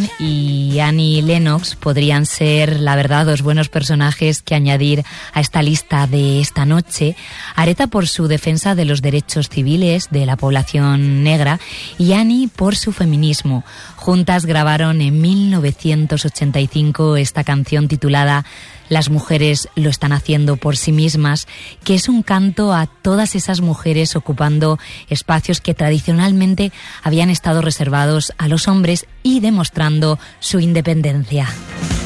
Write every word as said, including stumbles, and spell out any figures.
y Annie Lennox podrían ser, la verdad, dos buenos personajes que añadir a esta lista de esta noche. Aretha por su defensa de los derechos civiles de la población negra y Annie por su feminismo. Juntas grabaron en mil novecientos ochenta y cinco esta canción titulada Las mujeres lo están haciendo por sí mismas, que es un canto a todas esas mujeres ocupando espacios que tradicionalmente habían estado reservados a los hombres y demostrando su independencia.